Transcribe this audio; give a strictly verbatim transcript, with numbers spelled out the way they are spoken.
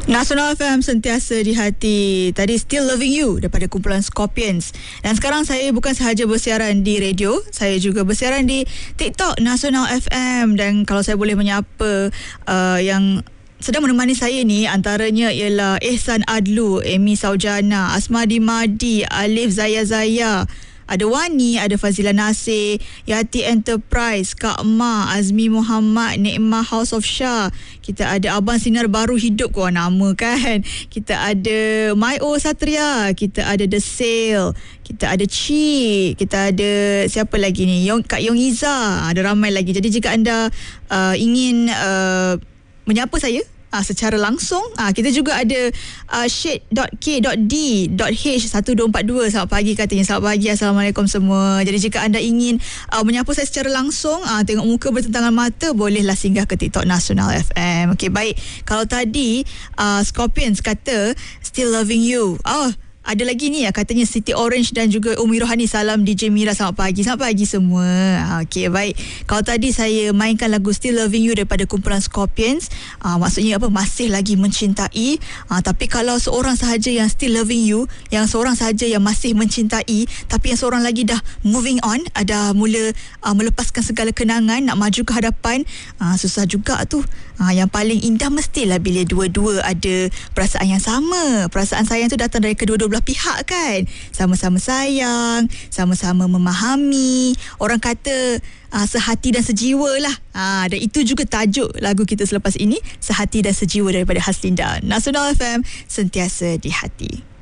Nasional F M sentiasa di hati. Tadi Still Loving You daripada kumpulan Scorpions. Dan sekarang saya bukan sahaja bersiaran di radio, saya juga bersiaran di TikTok Nasional F M. Dan kalau saya boleh menyapa uh, yang sedang menemani saya ni, antaranya ialah Ehsan Adlu, Amy Saujana, Asmadi Madi, Alif Zaya Zaya, ada Wani, ada Fazila Nasir, Yati Enterprise, Kak Ma, Azmi Muhammad, Nikmah House of Shah. Kita ada Abang Sinar Baru Hidup, kau nama kan. Kita ada Mayo Satria, kita ada The Sale, kita ada Chi, kita ada siapa lagi ni, Yong, Kak Yong Iza, ada ramai lagi. Jadi jika anda uh, ingin uh, menyapa saya Uh, secara langsung, uh, kita juga ada uh, shade dot k dot d dot h satu dua empat dua. Selamat pagi katanya. Selamat pagi, Assalamualaikum semua. Jadi jika anda ingin uh, menyapa saya secara langsung, uh, tengok muka bertentangan mata, bolehlah singgah ke TikTok Nasional F M. Okey, baik. Kalau tadi uh, Scorpions kata Still Loving You, oh, ada lagi ni ya, katanya Siti Orange dan juga Umi Rohani. Salam D J Mira, selamat pagi. Selamat pagi semua. Okey, baik. Kalau tadi saya mainkan lagu Still Loving You daripada kumpulan Scorpions, uh, maksudnya apa? Masih lagi mencintai. Uh, tapi kalau seorang sahaja yang still loving you, yang seorang sahaja yang masih mencintai, tapi yang seorang lagi dah moving on, ada mula uh, melepaskan segala kenangan, nak maju ke hadapan, uh, susah juga tu. Uh, yang paling indah mestilah bila dua-dua ada perasaan yang sama. Perasaan sayang tu datang dari kedua-dua belah pihak kan. Sama-sama sayang, sama-sama memahami. Orang kata uh, sehati dan sejiwa lah. Uh, dan itu juga tajuk lagu kita selepas ini, Sehati dan Sejiwa daripada Haslinda. Nasional F M, sentiasa di hati.